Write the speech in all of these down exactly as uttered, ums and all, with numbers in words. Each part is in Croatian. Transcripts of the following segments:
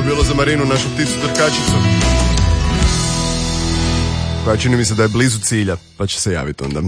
Ovo bilo za Marinu, našu pticu trkačicu, koja čini mi se da je blizu cilja, pa će se javiti onda.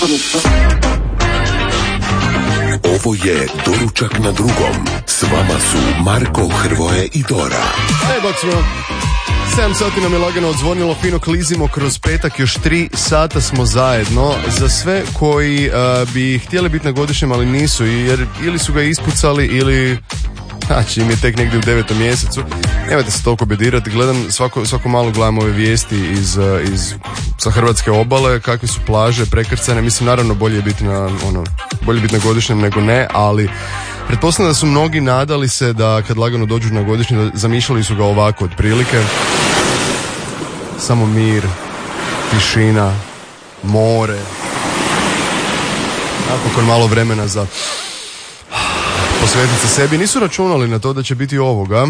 Ovo je Doručak na drugom. S vama su Marko, Hrvoje i Dora. E, dok smo sedam sati nam je lagano odzvonilo, fino klizimo kroz petak, još tri sata smo zajedno. Za sve koji uh, bi htjeli biti na godišnjem, ali nisu, jer ili su ga ispucali ili... Znači, im je tek negdje u devetom mjesecu. Nemojte se toliko bedirati. Gledam, svako, svako malo gledam ove vijesti iz, iz, sa hrvatske obale, kakve su plaže prekrcane. Mislim, naravno, bolje je biti na, ono, bolje biti na godišnjem nego ne, ali pretpostavljam da su mnogi nadali se da kad lagano dođu na godišnje, zamišljali su ga ovako otprilike. Samo mir, tišina, more. Napokon malo vremena za posvetiti se sebi. Nisu računali na to da će biti ovoga.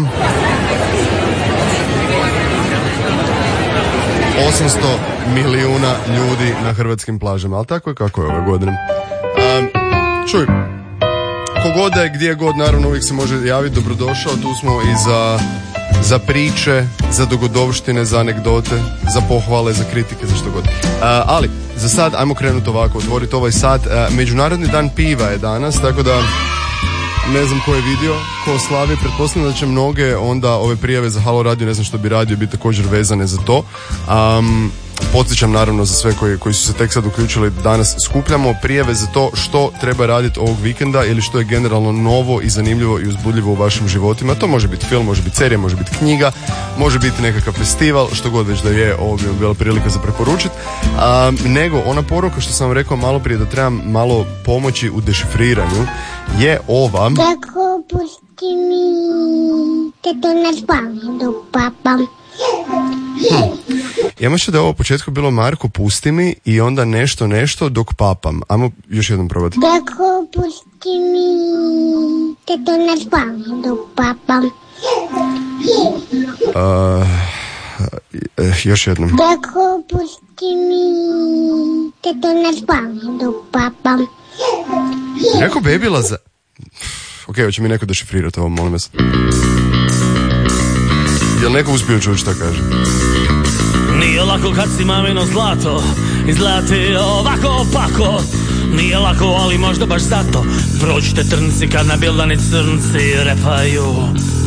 osamsto milijuna ljudi na hrvatskim plažama, ali tako je kako je ove godine. Um, čuj, kogod je, gdje god, naravno uvijek se može javiti, dobrodošao, tu smo i za, za priče, za dogodovštine, za anegdote, za pohvale, za kritike, za što god. Uh, ali, za sad, ajmo krenuti ovako, otvoriti ovaj sat. Uh, Međunarodni dan piva je danas, tako da ne znam ko je vidio, ko slavi, pretpostavljam da će mnoge onda ove prijave za Halo Radio, ne znam što bi radio, biti također vezane za to. Um, podsjećam naravno za sve koji, koji su se tek sad uključili, danas skupljamo prijave za to što treba raditi ovog vikenda ili što je generalno novo i zanimljivo i uzbudljivo u vašim životima. To može biti film, može biti serija, može biti knjiga, može biti nekakav festival, što god već da je, ovo bi vam bila prilika za preporučiti. Um, nego, ona poruka što sam vam rekao malo prije da trebam malo pomoći u dešifriranju je ova. Tako pusti mi, te to ne spavim do papa. Hmm. Ja mislim da je ovo u početku bilo Marko pusti mi i onda nešto nešto dok papam. Ajmo još jednom probati. Tako pusti mi, te to ne spavim do papa. Uh, još jednom. Tako pusti mi, te to ne spavim do papa. Rekao bebila za... Ok, hoće mi neko dešifrirati ovo, molim vas. Jel neko uspio čući šta kaže? Nije lako kad si mamino zlato, izgledati ovako opako. Nije lako, ali možda baš zato prođite trnci kad na bjeldani crnci repaju.